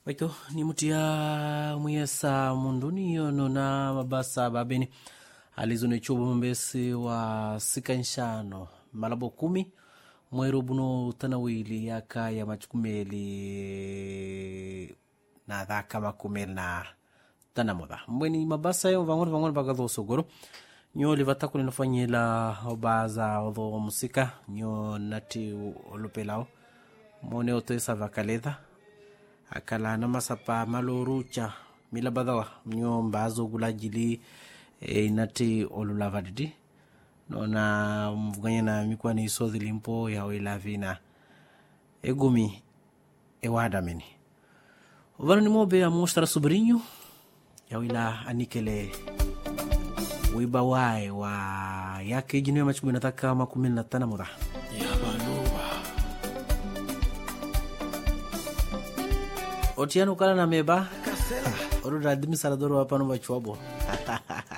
Waito ni mutia muyesa munduni yono na mabasa babeni alizone chubu mbesi wa sikanshano malabo 10 mwero buno tanawili yaka ya machukumeli na dhaka makumeli na tanamoda mbweni mabasa yo vangono bagado sogoro nyo livata kule nafanyila obaza odo musika nyo nati olupelao mone otoesa vakaleda akala na masapa malorucha milabadawa nyo mbazo gulajili inati olulavadidi nona mvuganya na mikwani isodhi limpo ya oilavina egumi ewadamini uvano ni mobe ya mostara sobrinho ya oila anikele wibawae wa yake jinu ya machubu nataka 15 moda Otiano kala na meba. Oru radimi saradoro hapa no bachuabo.